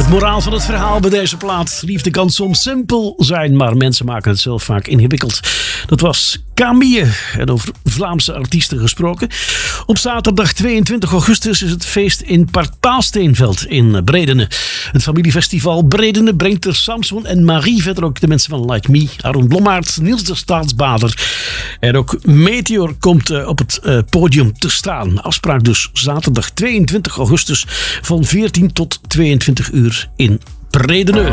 Het moraal van het verhaal bij deze plaat. Liefde kan soms simpel zijn, maar mensen maken het zelf vaak ingewikkeld. Dat was Camille. En over Vlaamse artiesten gesproken. Op zaterdag 22 augustus is het feest in Park Paalsteenveld in Bredene. Het familiefestival Bredene brengt er Samson en Marie. Verder ook de mensen van Like Me, Aaron Blommaert, Niels de Staatsbader. En ook Meteor komt op het podium te staan. Afspraak dus zaterdag 22 augustus van 14 tot 22 uur in Bredene.